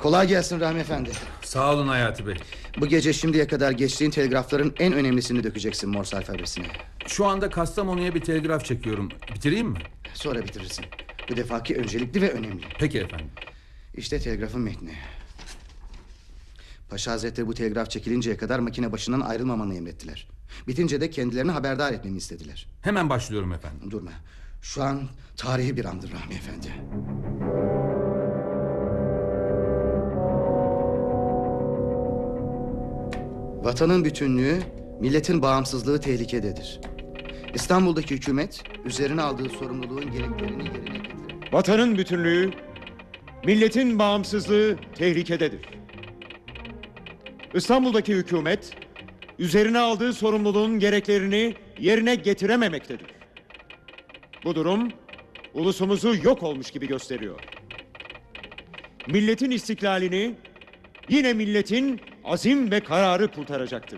Kolay gelsin Rahmi Efendi. Sağ olun Hayati Bey. Bu gece şimdiye kadar geçtiğin telgrafların en önemlisini dökeceksin Morse alfabesine. Şu anda Kastamonu'ya bir telgraf çekiyorum. Bitireyim mi? Sonra bitirirsin. Bu defaki öncelikli ve önemli. Peki efendim. İşte telgrafın metni. Paşa Hazretleri bu telgraf çekilinceye kadar makine başından ayrılmamanı emrettiler. Bitince de kendilerini haberdar etmemi istediler. Hemen başlıyorum efendim. Durma. Şu an tarihi bir andır Rahmi Efendi. Vatanın bütünlüğü, milletin bağımsızlığı tehlikededir. İstanbul'daki hükümet üzerine aldığı sorumluluğun gereklerini yerine getirir. Vatanın bütünlüğü, milletin bağımsızlığı tehlikededir. İstanbul'daki hükümet üzerine aldığı sorumluluğun gereklerini yerine getirememektedir. Bu durum ulusumuzu yok olmuş gibi gösteriyor. Milletin istiklalini yine milletin azim ve kararı kurtaracaktır.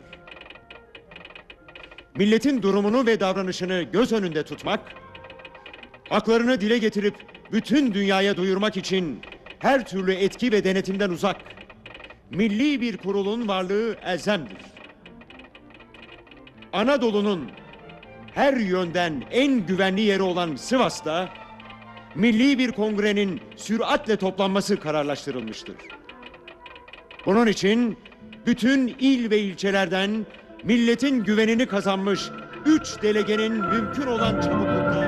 Milletin durumunu ve davranışını göz önünde tutmak, haklarını dile getirip bütün dünyaya duyurmak için her türlü etki ve denetimden uzak, milli bir kurulun varlığı elzemdir. Anadolu'nun her yönden en güvenli yeri olan Sivas'ta, milli bir kongrenin süratle toplanması kararlaştırılmıştır. Bunun için bütün il ve ilçelerden milletin güvenini kazanmış 3 delegenin mümkün olan çabuklukla